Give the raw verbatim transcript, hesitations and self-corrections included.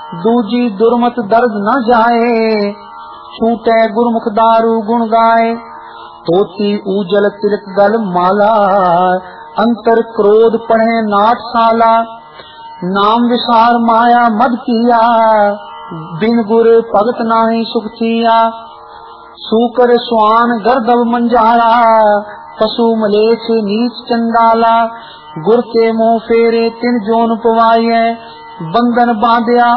दूजी दुर्मत दर्द न जाए, छूटे गुरमुख दारू गुण गाए। तोती उजल तिलक गल माला, अंतर क्रोध पढ़े नाटशाला। नाम विसार माया मद किया, बिन गुर भगत नाही सुख थिया। सूकर स्वान गर्दव मंजाला, पशु मलेच्छ नीच चंडाला। गुर के मोह फेरे तिन जोन पवाइए, बंधन बांधिया